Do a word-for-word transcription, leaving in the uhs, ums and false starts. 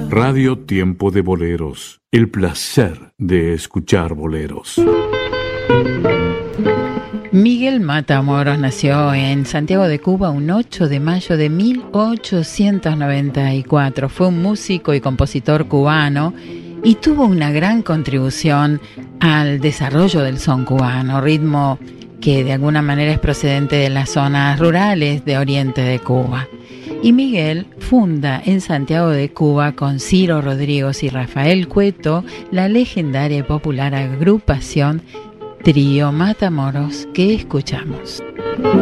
Radio Tiempo de Boleros. El placer de escuchar boleros. Miguel Matamoros nació en Santiago de Cuba un ocho de mayo de mil ochocientos noventa y cuatro. Fue un músico y compositor cubano y tuvo una gran contribución al desarrollo del son cubano, ritmo que de alguna manera es procedente de las zonas rurales de oriente de Cuba. Y Miguel funda en Santiago de Cuba con Ciro Rodríguez y Rafael Cueto la legendaria y popular agrupación Trío Matamoros que escuchamos.